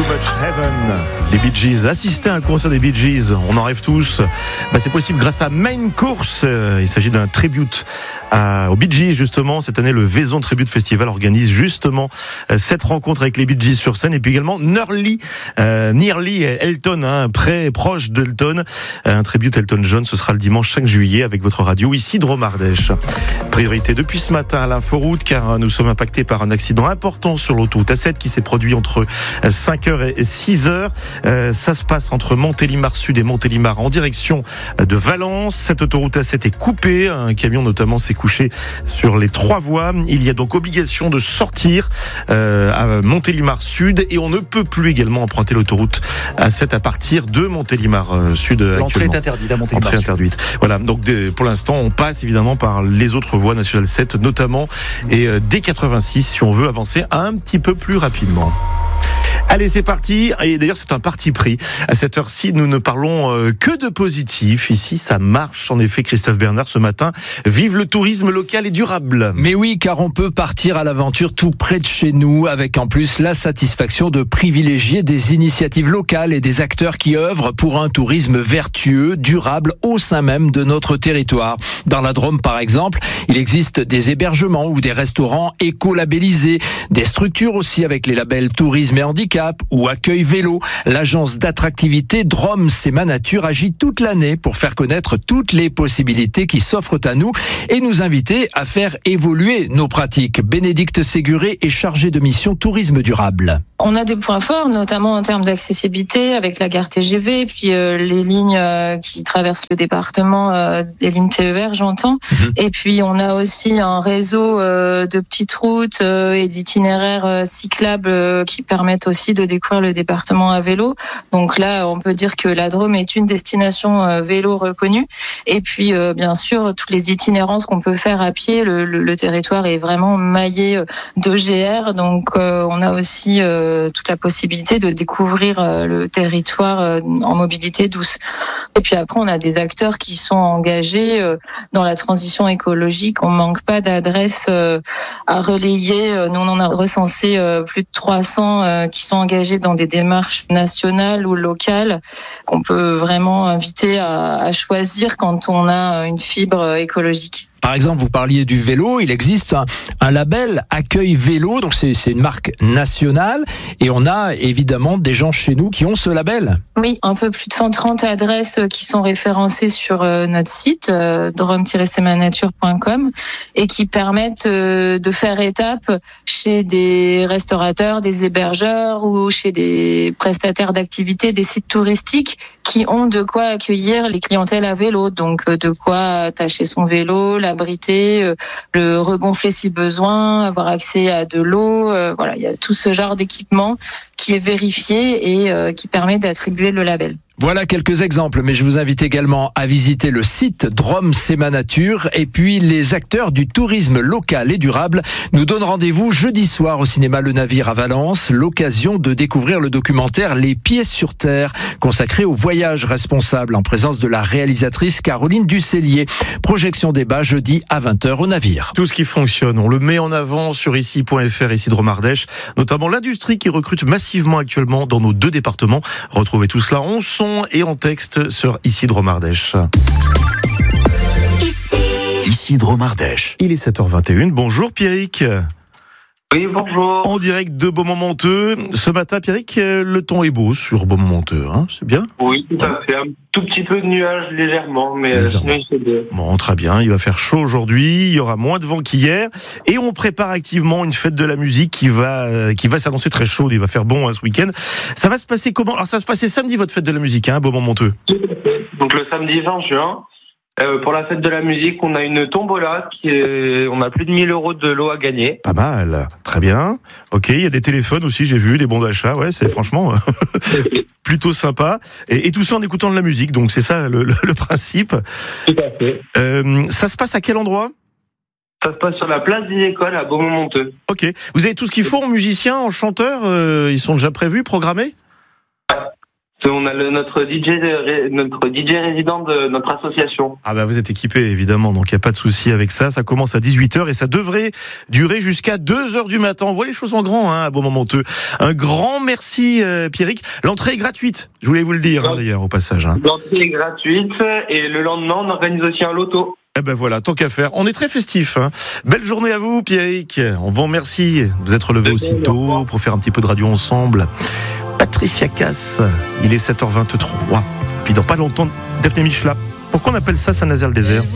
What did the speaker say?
Much Heaven, les Bee Gees. Assister à un concert des Bee Gees, on en rêve tous. C'est possible grâce à Main Course. Il s'agit d'un tribute aux Bee Gees, justement. Cette année, le Vaison Tribute Festival organise justement cette rencontre avec les Bee Gees sur scène. Et puis également Nearly Elton, proche d'Elton. Un tribute Elton John, ce sera le dimanche 5 juillet avec votre radio ici de Romardèche. Priorité depuis ce matin à l'inforoute, car nous sommes impactés par un accident important sur l'autoroute A7 qui s'est produit entre 5h et 6h. Ça se passe entre Montélimar Sud et Montélimar en direction de Valence. Cette autoroute A7 est coupée. Un camion notamment s'est couché sur les 3 voies. Il y a donc obligation de sortir à Montélimar Sud et on ne peut plus également emprunter l'autoroute A7 à partir de Montélimar Sud. L'entrée est interdite à Montélimar Sud. Interdite. Voilà, donc pour l'instant on passe évidemment par les autres voies nationales 7 notamment et D86 si on veut avancer un petit peu plus rapidement. Allez, c'est parti. Et d'ailleurs, c'est un parti pris. À cette heure-ci, nous ne parlons que de positif. Ici, ça marche. En effet, Christophe Bernard, ce matin, vive le tourisme local et durable. Mais oui, car on peut partir à l'aventure tout près de chez nous, avec en plus la satisfaction de privilégier des initiatives locales et des acteurs qui œuvrent pour un tourisme vertueux, durable, au sein même de notre territoire. Dans la Drôme, par exemple, il existe des hébergements ou des restaurants éco-labellisés, des structures aussi avec les labels tourisme et handicap, ou accueil vélo. L'agence d'attractivité Drôme Sema Nature agit toute l'année pour faire connaître toutes les possibilités qui s'offrent à nous et nous inviter à faire évoluer nos pratiques. Bénédicte Séguré est chargée de mission tourisme durable. On a des points forts, notamment en termes d'accessibilité avec la gare TGV, puis les lignes qui traversent le département, les lignes TER, j'entends. Et puis on a aussi un réseau de petites routes et d'itinéraires cyclables qui permettent aussi de découvrir le département à vélo. Donc là, on peut dire que la Drôme est une destination vélo reconnue. Et puis bien sûr, toutes les itinérances qu'on peut faire à pied, le territoire est vraiment maillé d'EGR. Donc on a aussi toute la possibilité de découvrir le territoire en mobilité douce. Et puis après, on a des acteurs qui sont engagés dans la transition écologique. On manque pas d'adresses à relayer. Nous, on en a recensé plus de 300 qui sont engagés dans des démarches nationales ou locales qu'on peut vraiment inviter à choisir quand on a une fibre écologique. Par exemple, vous parliez du vélo, il existe un label Accueil Vélo, donc c'est une marque nationale, et on a évidemment des gens chez nous qui ont ce label. Oui, un peu plus de 130 adresses qui sont référencées sur notre site, drome-semanature.com, et qui permettent de faire étape chez des restaurateurs, des hébergeurs ou chez des prestataires d'activités, des sites touristiques qui ont de quoi accueillir les clientèles à vélo, donc de quoi attacher son vélo, l'abriter, le regonfler si besoin, avoir accès à de l'eau. Voilà, il y a tout ce genre d'équipement qui est vérifié et qui permet d'attribuer le label. Voilà quelques exemples, mais je vous invite également à visiter le site Drôme Sema Nature et puis les acteurs du tourisme local et durable nous donnent rendez-vous jeudi soir au cinéma Le Navire à Valence, l'occasion de découvrir le documentaire Les Pieds sur Terre, consacré au voyage responsable en présence de la réalisatrice Caroline Ducellier. Projection débat jeudi à 20h au Navire. Tout ce qui fonctionne, on le met en avant sur ici.fr, ici de Romardèche, notamment l'industrie qui recrute massivement actuellement dans nos 2 départements. Retrouvez tout cela en son et en texte sur ici de Romardèche. Ici de Romardèche. Il est 7h21. Bonjour Pierrick. Oui, bonjour. En direct de Beaumont-Monteux. Ce matin, Pierrick, le temps est beau sur Beaumont-Monteux, hein, c'est bien ? Oui, tout à fait. Un tout petit peu de nuages légèrement, mais sinon c'est bien. Bon, très bien. Il va faire chaud aujourd'hui. Il y aura moins de vent qu'hier. Et on prépare activement une fête de la musique qui va s'annoncer très chaude. Il va faire bon ce week-end. Ça va se passer comment ? Alors, ça va se passer samedi, votre fête de la musique, hein, Beaumont-Monteux. Donc, le samedi 20 juin. Pour la fête de la musique, on a une tombola on a plus de 1 000 € de lot à gagner. Pas mal, très bien. Ok, il y a des téléphones aussi, j'ai vu, des bons d'achat, ouais, c'est franchement plutôt sympa. Et tout ça en écoutant de la musique, donc c'est ça le principe. Tout à fait. Ça se passe à quel endroit ? Ça se passe sur la place des écoles à Beaumont-Monteux. Ok, vous avez tout ce qu'il faut en musiciens, en chanteurs, ils sont déjà prévus, programmés ? On a notre DJ résident de notre association. Ah bah vous êtes équipé évidemment, donc il n'y a pas de souci avec ça. Ça commence à 18h et ça devrait durer jusqu'à 2h du matin. On voit les choses en grand, à Beaumont-Monteux. Un grand merci Pierrick. L'entrée est gratuite, je voulais vous le dire d'ailleurs au passage. L'entrée est gratuite et le lendemain on organise aussi un loto. Eh ben voilà, tant qu'à faire. On est très festif. Belle journée à vous Pierrick. On vous remercie de vous être levé aussitôt pour faire un petit peu de radio ensemble. Patricia Cass, il est 7h23. Puis dans pas longtemps, Daphné Michela. Pourquoi on appelle ça Saint-Nazaire-le-Désert ?